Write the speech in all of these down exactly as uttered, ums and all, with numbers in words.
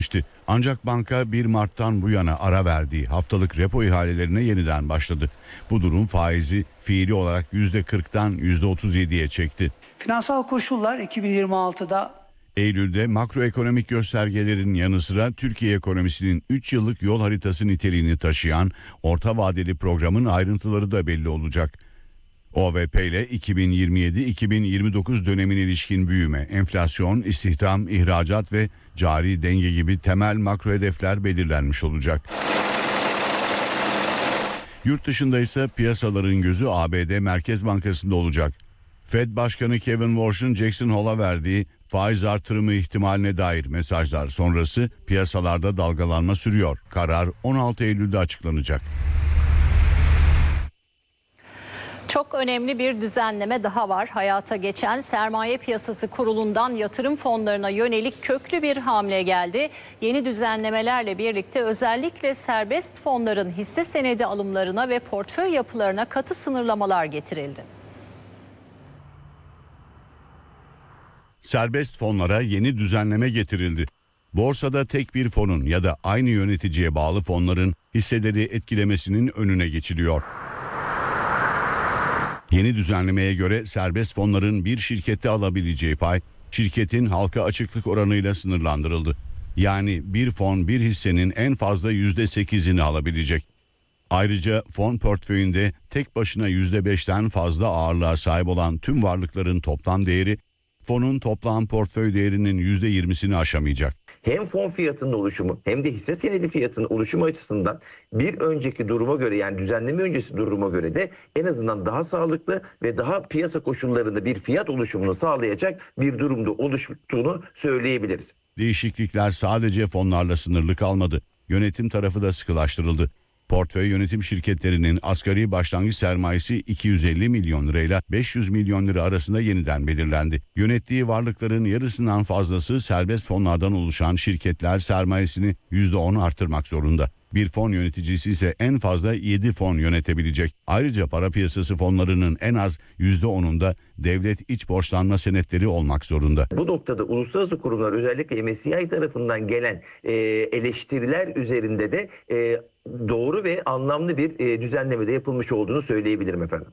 Ancak banka bir Mart'tan bu yana ara verdiği haftalık repo ihalelerine yeniden başladı. Bu durum faizi fiili olarak yüzde kırktan yüzde otuz yediye çekti. Finansal koşullar iki bin yirmi altıda Eylül'de makroekonomik göstergelerin yanı sıra Türkiye ekonomisinin üç yıllık yol haritası niteliğini taşıyan orta vadeli programın ayrıntıları da belli olacak. O V P ile iki bin yirmi yedi iki bin yirmi dokuz dönemine ilişkin büyüme, enflasyon, istihdam, ihracat ve cari denge gibi temel makro hedefler belirlenmiş olacak. Yurt dışında ise piyasaların gözü A B D Merkez Bankası'nda olacak. Fed Başkanı Kevin Warsh'un Jackson Hole'a verdiği faiz artırımı ihtimaline dair mesajlar sonrası piyasalarda dalgalanma sürüyor. Karar on altı Eylül'de açıklanacak. Çok önemli bir düzenleme daha var. Hayata geçen Sermaye Piyasası Kurulu'ndan yatırım fonlarına yönelik köklü bir hamle geldi. Yeni düzenlemelerle birlikte özellikle serbest fonların hisse senedi alımlarına ve portföy yapılarına katı sınırlamalar getirildi. Serbest fonlara yeni düzenleme getirildi. Borsada tek bir fonun ya da aynı yöneticiye bağlı fonların hisseleri etkilemesinin önüne geçiliyor. Yeni düzenlemeye göre serbest fonların bir şirkette alabileceği pay, şirketin halka açıklık oranıyla sınırlandırıldı. Yani bir fon bir hissenin en fazla yüzde sekizini alabilecek. Ayrıca fon portföyünde tek başına yüzde beşten fazla ağırlığa sahip olan tüm varlıkların toplam değeri, fonun toplam portföy değerinin yüzde yirmisini aşamayacak. Hem fon fiyatının oluşumu hem de hisse senedi fiyatının oluşumu açısından bir önceki duruma göre, yani düzenleme öncesi duruma göre de en azından daha sağlıklı ve daha piyasa koşullarında bir fiyat oluşumunu sağlayacak bir durumda oluştuğunu söyleyebiliriz. Değişiklikler sadece fonlarla sınırlı kalmadı. Yönetim tarafı da sıkılaştırıldı. Portföy yönetim şirketlerinin asgari başlangıç sermayesi iki yüz elli milyon lirayla beş yüz milyon lira arasında yeniden belirlendi. Yönettiği varlıkların yarısından fazlası serbest fonlardan oluşan şirketler sermayesini yüzde on arttırmak zorunda. Bir fon yöneticisi ise en fazla yedi fon yönetebilecek. Ayrıca para piyasası fonlarının en az yüzde onunda devlet iç borçlanma senetleri olmak zorunda. Bu noktada uluslararası kurumlar, özellikle M S C I tarafından gelen e, eleştiriler üzerinde de e, doğru ve anlamlı bir e, düzenlemede yapılmış olduğunu söyleyebilirim efendim.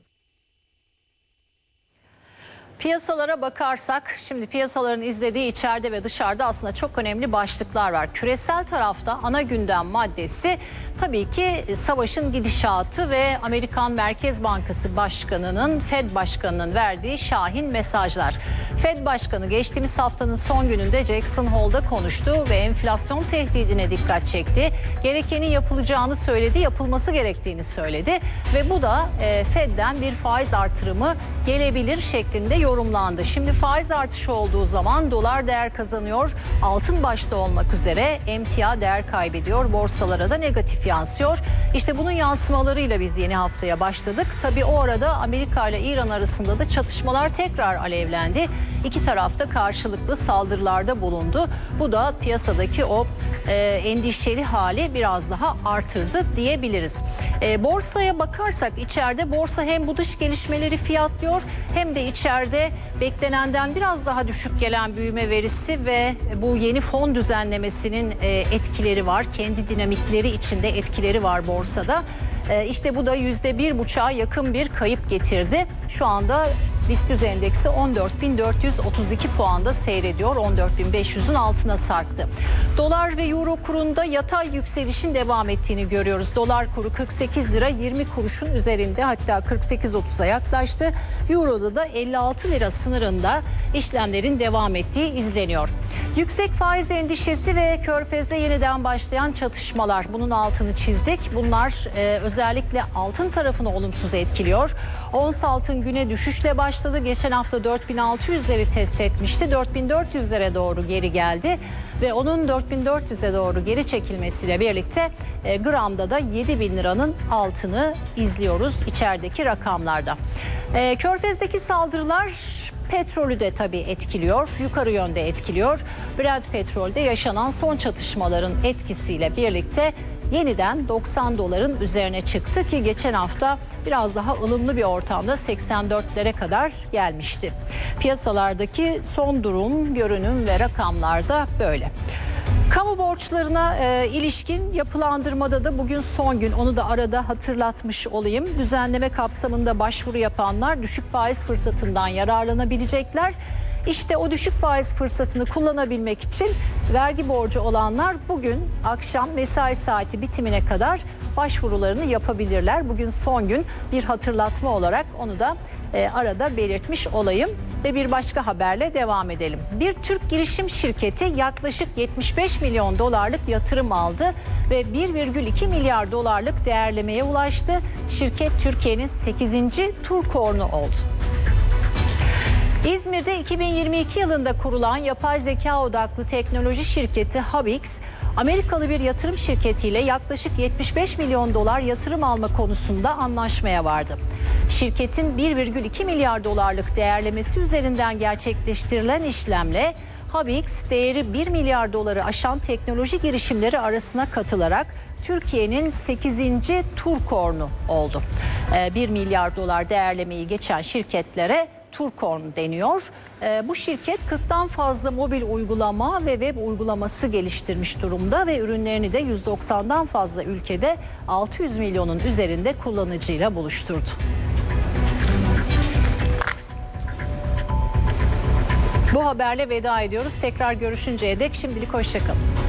Piyasalara bakarsak, şimdi piyasaların izlediği içeride ve dışarıda aslında çok önemli başlıklar var. Küresel tarafta ana gündem maddesi tabii ki savaşın gidişatı ve Amerikan Merkez Bankası Başkanı'nın, Fed Başkanı'nın verdiği şahin mesajlar. Fed Başkanı geçtiğimiz haftanın son gününde Jackson Hole'da konuştu ve enflasyon tehdidine dikkat çekti. Gerekenin yapılacağını söyledi, yapılması gerektiğini söyledi ve bu da e, Fed'den bir faiz artırımı gelebilir şeklinde yorumlandı. Şimdi faiz artışı olduğu zaman dolar değer kazanıyor, altın başta olmak üzere emtia değer kaybediyor, borsalara da negatif yansıyor. İşte bunun yansımalarıyla biz yeni haftaya başladık. Tabii o arada Amerika ile İran arasında da çatışmalar tekrar alevlendi. İki tarafta karşılıklı saldırılarda bulundu. Bu da piyasadaki o e, endişeli hali biraz daha artırdı diyebiliriz. E, borsaya bakarsak içeride borsa hem bu dış gelişmeleri fiyatlıyor hem de içeride beklenenden biraz daha düşük gelen büyüme verisi ve bu yeni fon düzenlemesinin e, etkileri var. Kendi dinamikleri içinde etkileri var borsada. E, işte bu da yüzde bir buçuğa yakın bir kayıp getirdi. Şu anda BIST yüz endeksi on dört bin dört yüz otuz iki puanda seyrediyor. on dört bin beş yüzün altına sarktı. Dolar ve euro kurunda yatay yükselişin devam ettiğini görüyoruz. Dolar kuru kırk sekiz lira yirmi kuruşun üzerinde, hatta kırk sekiz otuza yaklaştı. Euro'da da elli altı lira sınırında işlemlerin devam ettiği izleniyor. Yüksek faiz endişesi ve Körfez'de yeniden başlayan çatışmalar, bunun altını çizdik. Bunlar e, özellikle altın tarafını olumsuz etkiliyor. Ons altın güne düşüşle başladı. Geçen hafta dört bin altı yüzleri test etmişti. dört bin dört yüzlere doğru geri geldi ve onun dört bin dört yüze doğru geri çekilmesiyle birlikte e, gramda da yedi bin liranın altını izliyoruz içerideki rakamlarda. E, Körfez'deki saldırılar petrolü de tabii etkiliyor, yukarı yönde etkiliyor. Brent petrolde yaşanan son çatışmaların etkisiyle birlikte yeniden doksan doların üzerine çıktı ki geçen hafta biraz daha ılımlı bir ortamda seksen dörtlere kadar gelmişti. Piyasalardaki son durum, görünüm ve rakamlar da böyle. Kamu borçlarına e, ilişkin yapılandırmada da bugün son gün, onu da arada hatırlatmış olayım. Düzenleme kapsamında başvuru yapanlar düşük faiz fırsatından yararlanabilecekler. İşte o düşük faiz fırsatını kullanabilmek için vergi borcu olanlar bugün akşam mesai saati bitimine kadar başvurularını yapabilirler. Bugün son gün, bir hatırlatma olarak onu da e, arada belirtmiş olayım. Ve bir başka haberle devam edelim. Bir Türk girişim şirketi yaklaşık yetmiş beş milyon dolarlık yatırım aldı ve bir virgül iki milyar dolarlık değerlemeye ulaştı. Şirket Türkiye'nin sekizinci Turkorn'u oldu. İzmir'de iki bin yirmi iki yılında kurulan yapay zeka odaklı teknoloji şirketi Hubix, Amerikalı bir yatırım şirketiyle yaklaşık yetmiş beş milyon dolar yatırım alma konusunda anlaşmaya vardı. Şirketin bir virgül iki milyar dolarlık değerlemesi üzerinden gerçekleştirilen işlemle Hubix değeri bir milyar doları aşan teknoloji girişimleri arasına katılarak Türkiye'nin sekizinci Turkorn'u oldu. bir milyar dolar değerlemeyi geçen şirketlere Turkorn deniyor. Bu şirket kırktan fazla mobil uygulama ve web uygulaması geliştirmiş durumda ve ürünlerini de yüz doksandan fazla ülkede altı yüz milyonun üzerinde kullanıcıyla buluşturdu. Bu haberle veda ediyoruz. Tekrar görüşünceye dek şimdilik hoşça kalın.